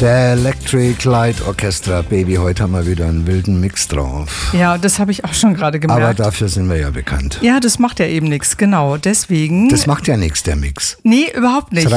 Der Electric Light Orchestra, Baby, heute haben wir wieder einen wilden Mix drauf. Ja, das habe ich auch schon gerade gemerkt. Aber dafür sind wir ja bekannt. Ja, das macht ja eben nichts, genau. Deswegen. Das macht ja nichts, der Mix. Nee, überhaupt nicht.